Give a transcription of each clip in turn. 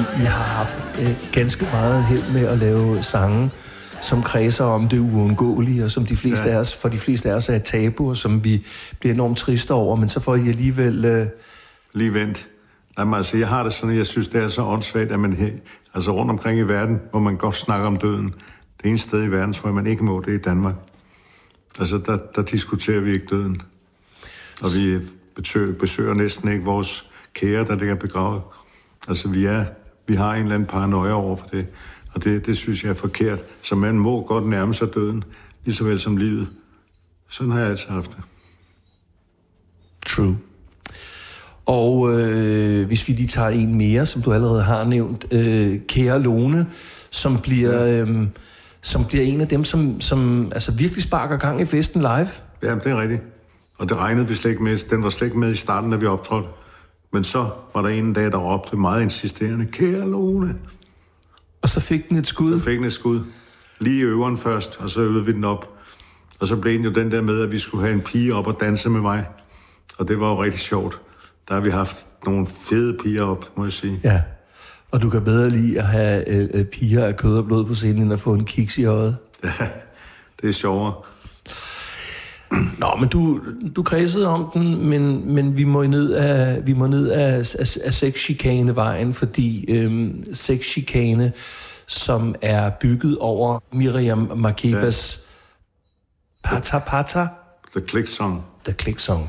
I har haft ganske meget held med at lave sange, som kredser om det uundgåelige, og som for de fleste af os er et tabu, og som vi bliver enormt triste over, men så får I alligevel... Lige vent. Altså, jeg har det sådan, jeg synes, det er så åndssvagt, at man altså rundt omkring i verden, hvor man godt snakker om døden. Det eneste sted i verden, tror jeg, man ikke må, det er i Danmark. Altså, der diskuterer vi ikke døden. Og vi besøger næsten ikke vores kære, der ligger begravet. Altså, vi har en eller anden paranoia over for det. Og det synes jeg er forkert. Så man må godt nærme sig døden, lige så vel som livet. Sådan har jeg altid haft det. True. Og hvis vi lige tager en mere, som du allerede har nævnt, Kære Lone, som bliver en af dem, som altså virkelig sparker gang i festen live. Ja, det er rigtigt. Og det regnede vi slet ikke med. Den var slet ikke med i starten, da vi optrådte. Men så var der en dag, der råbte meget insisterende, Kære Lone. Og så fik den et skud? Så fik den et skud. Lige i øveren først, og så øvede vi den op. Og så blev den jo den der med, at vi skulle have en pige op og danse med mig. Og det var jo rigtig sjovt. Der har vi haft nogle fede piger op, må jeg sige. Ja, og du kan bedre lide at have piger af kød og blod på scenen, end at få en kiks i øjet. Ja, det er sjovere. Nå, men du kredsede om den, men vi må ned af sexchikane-vejen, fordi sexchikane, som er bygget over Miriam Makebas Pata. The Click Song. The Click Song.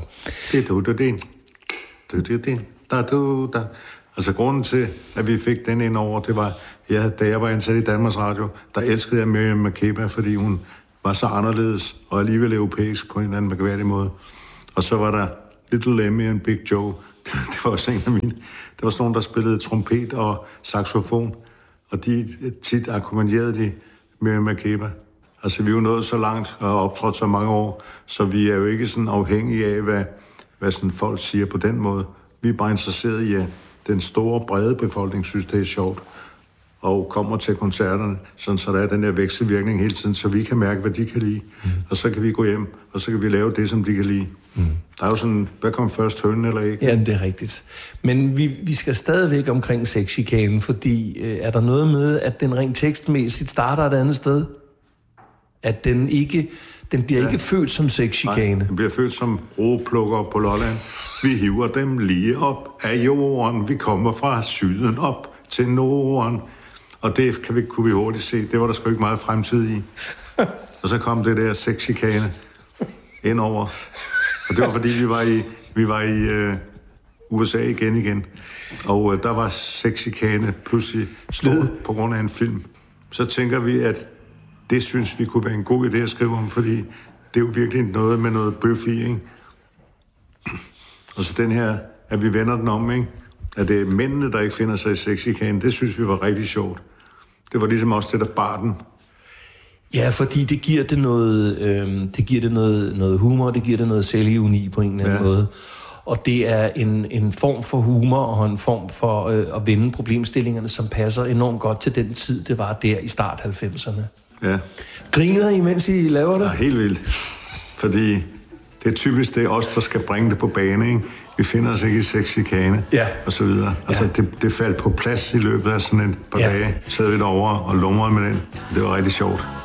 Altså grunden til, at vi fik den ind over, det var, da jeg var ansat i Danmarks Radio, der elskede jeg Miriam Makeba, fordi hun var så anderledes og alligevel europæisk på en eller anden mærkværdig måde. Og så var der Little Lemmy and Big Joe. Det var også en af mine. Det var sådan nogle, der spillede trompet og saxofon, og de tit akkompagnerede de Miriam Makeba. Altså, vi er jo nået så langt og har optrådt så mange år, så vi er jo ikke sådan afhængige af, hvad sådan folk siger på den måde. Vi er bare interesseret i, at den store, brede befolkning synes, det er sjovt, og kommer til koncerterne, sådan så der er den der vekselvirkning hele tiden, så vi kan mærke, hvad de kan lide. Og så kan vi gå hjem, og så kan vi lave det, som de kan lide. Der er jo sådan, hvad kom først, hønen eller ikke? Ja, det er rigtigt. Men vi skal stadigvæk omkring sexchikanen, fordi er der noget med, at den rent tekstmæssigt starter et andet sted? At den bliver ikke født som sexchikane. Nej, den bliver født som roeplukker på Lolland. Vi hiver dem lige op af jorden. Vi kommer fra syden op til Norden. Og det kunne vi hurtigt se. Det var der sgu ikke meget fremtid i. Og så kom det der sexchikane indover. Og det var fordi, vi var i USA igen. Og der var sexchikane pludselig stået på grund af en film. Så tænker vi, at det synes vi kunne være en god idé at skrive om, fordi det er jo virkelig noget med noget bøf i, ikke? Og så den her, at vi vender den om, ikke? At det er mændene, der ikke finder sig i sexchikane, det synes vi var rigtig sjovt. Det var ligesom også det, der bar den. Ja, fordi det giver det noget humor, det giver det noget selvironi på en eller anden måde. Og det er en form for humor og en form for at vende problemstillingerne, som passer enormt godt til den tid, det var der i start 90'erne. Ja. Griner I, mens I laver det? Ja, helt vildt. Fordi det er typisk det os, der skal bringe det på bane, ikke? Vi finder os ikke i sexchikane, og så videre. Altså, det faldt på plads i løbet af sådan et par dage. Så sad vi derovre og lumrede med den. Det var rigtig sjovt.